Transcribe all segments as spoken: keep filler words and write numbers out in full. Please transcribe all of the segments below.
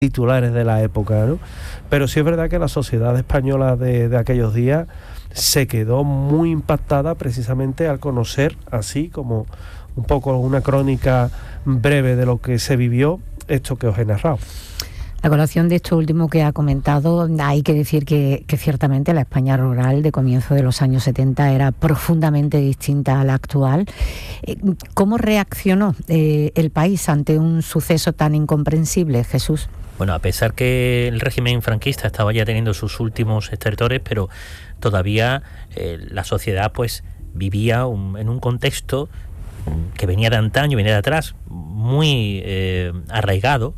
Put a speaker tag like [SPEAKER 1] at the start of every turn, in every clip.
[SPEAKER 1] titulares de la época, ¿no? Pero sí es verdad que la sociedad española de, de aquellos días se quedó muy impactada precisamente al conocer, así como un poco una crónica breve de lo que se vivió, esto que os he narrado.
[SPEAKER 2] A colación de esto último que ha comentado, hay que decir que, que ciertamente la España rural de comienzo de los años setenta era profundamente distinta a la actual. ¿Cómo reaccionó eh, el país ante un suceso tan incomprensible, Jesús?
[SPEAKER 3] Bueno, a pesar que el régimen franquista estaba ya teniendo sus últimos estertores, pero todavía eh, la sociedad pues vivía un, en un contexto que venía de antaño, venía de atrás, muy eh, arraigado,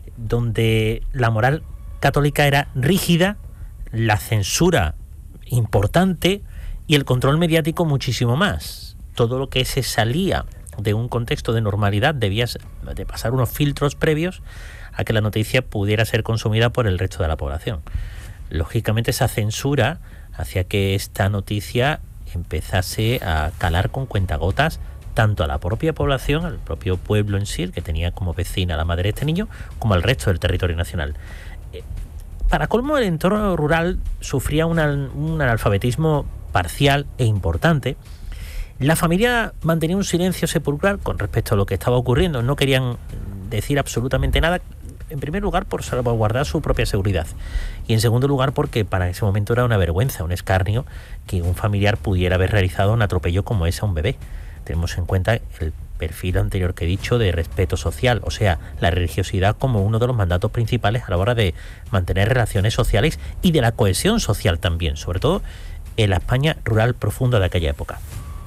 [SPEAKER 3] donde la moral católica era rígida, la censura importante y el control mediático muchísimo más. Todo lo que se salía de un contexto de normalidad debía de pasar unos filtros previos a que la noticia pudiera ser consumida por el resto de la población. Lógicamente esa censura hacía que esta noticia empezase a calar con cuentagotas tanto a la propia población, al propio pueblo en sí, el que tenía como vecina a la madre de este niño, como al resto del territorio nacional. Eh, para colmo, el entorno rural sufría un, un analfabetismo parcial e importante. La familia mantenía un silencio sepulcral con respecto a lo que estaba ocurriendo. No querían decir absolutamente nada, en primer lugar por salvaguardar su propia seguridad y en segundo lugar porque para ese momento era una vergüenza, un escarnio que un familiar pudiera haber realizado un atropello como ese a un bebé. Tenemos en cuenta el perfil anterior que he dicho de respeto social, o sea, la religiosidad como uno de los mandatos principales a la hora de mantener relaciones sociales y de la cohesión social también, sobre todo en la España rural profunda de aquella época.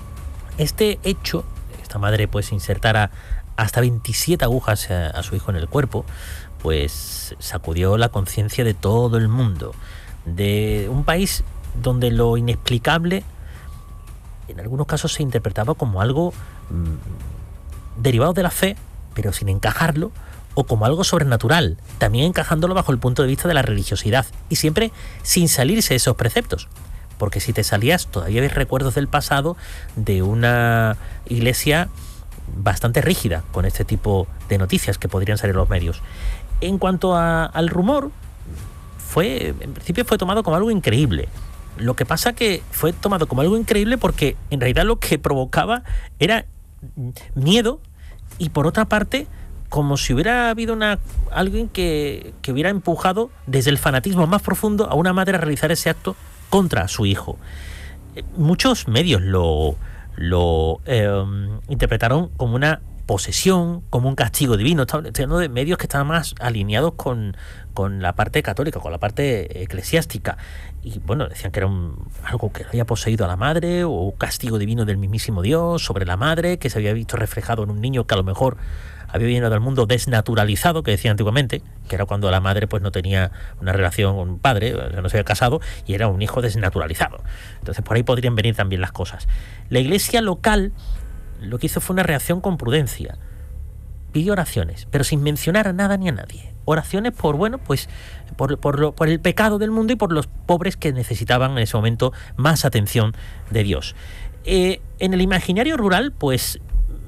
[SPEAKER 3] Este hecho, esta madre pues insertara hasta veintisiete agujas a, a su hijo en el cuerpo, pues sacudió la conciencia de todo el mundo, de un país donde lo inexplicable en algunos casos se interpretaba como algo mmm, derivado de la fe, pero sin encajarlo, o como algo sobrenatural, también encajándolo bajo el punto de vista de la religiosidad, y siempre sin salirse de esos preceptos. Porque si te salías, todavía ves recuerdos del pasado de una iglesia bastante rígida con este tipo de noticias que podrían salir en los medios. En cuanto a, al rumor, fue en principio fue tomado como algo increíble. Lo que pasa que fue tomado como algo increíble porque en realidad lo que provocaba era miedo y por otra parte como si hubiera habido una alguien que, que hubiera empujado desde el fanatismo más profundo a una madre a realizar ese acto contra su hijo. Muchos medios lo, lo eh, interpretaron como una posesión, como un castigo divino. Estoy hablando de medios que estaban más alineados con, con la parte católica, con la parte eclesiástica. Y bueno, decían que era un, algo que había poseído a la madre, o un castigo divino del mismísimo Dios sobre la madre, que se había visto reflejado en un niño que a lo mejor había venido del mundo desnaturalizado, que decía antiguamente, que era cuando la madre pues no tenía una relación con un padre, o sea, no se había casado, y era un hijo desnaturalizado. Entonces por ahí podrían venir también las cosas. La iglesia local lo que hizo fue una reacción con prudencia. Pidió oraciones, pero sin mencionar a nada ni a nadie. Oraciones por, bueno, pues por, por, lo, por el pecado del mundo y por los pobres que necesitaban en ese momento más atención de Dios. Eh, en el imaginario rural, pues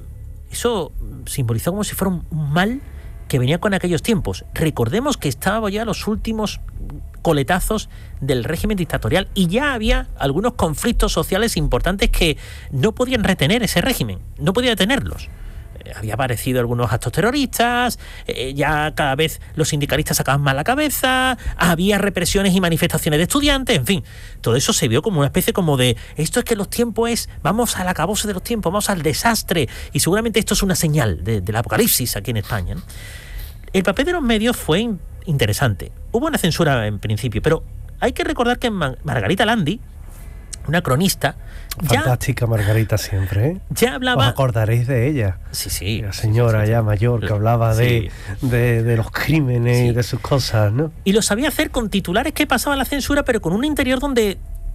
[SPEAKER 3] eso simbolizó como si fuera un mal que venía con aquellos tiempos. Recordemos que estábamos ya los últimos coletazos del régimen dictatorial y ya había algunos conflictos sociales importantes que no podían retener ese régimen, no podía detenerlos. Eh, había aparecido algunos actos terroristas, eh, ya cada vez los sindicalistas sacaban más la cabeza, había represiones y manifestaciones de estudiantes, en fin, todo eso se vio como una especie como de, esto es que los tiempos es, vamos al acabose de los tiempos, vamos al desastre, y seguramente esto es una señal de, del apocalipsis aquí en España, ¿no? El papel de los medios fue interesante. Hubo una censura en principio, pero hay que recordar que Margarita Landi, una cronista,
[SPEAKER 1] fantástica ya, Margarita siempre, ¿eh?
[SPEAKER 3] Ya hablaba...
[SPEAKER 1] Os acordaréis de ella.
[SPEAKER 3] Sí, sí.
[SPEAKER 1] La señora sí, sí, ya mayor que hablaba de, sí. de, de los crímenes sí. y de sus cosas, ¿no?
[SPEAKER 3] Y lo sabía hacer con titulares que pasaban la censura, pero con un interior donde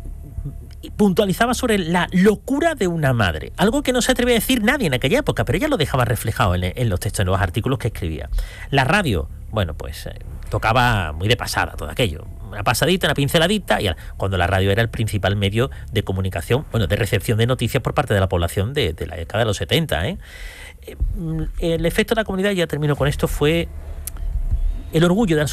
[SPEAKER 3] puntualizaba sobre la locura de una madre, algo que no se atrevía a decir nadie en aquella época, pero ella lo dejaba reflejado en, en los textos, en los artículos que escribía. La radio, bueno, pues eh, tocaba muy de pasada todo aquello, una pasadita, una pinceladita, y cuando la radio era el principal medio de comunicación, bueno, de recepción de noticias por parte de la población de, de la década de los setenta, ¿eh? El efecto de la comunidad, ya termino con esto, fue el orgullo de la